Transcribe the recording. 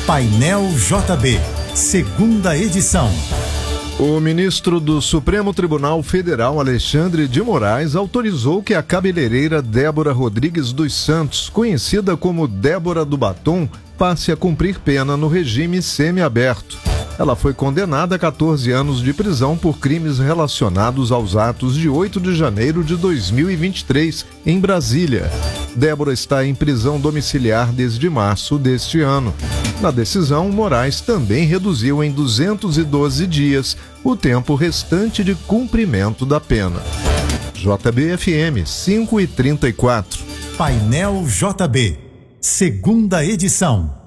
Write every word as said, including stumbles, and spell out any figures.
Painel J B, segunda edição. O ministro do Supremo Tribunal Federal, Alexandre de Moraes, autorizou que a cabeleireira Débora Rodrigues dos Santos, conhecida como Débora do Batom, passe a cumprir pena no regime semiaberto. Ela foi condenada a quatorze anos de prisão por crimes relacionados aos atos de oito de janeiro de dois mil e vinte e três, em Brasília. Débora está em prisão domiciliar desde março deste ano. Na decisão, Moraes também reduziu em duzentos e doze dias o tempo restante de cumprimento da pena. J B F M cinco e trinta e quatro. Painel J B, segunda edição.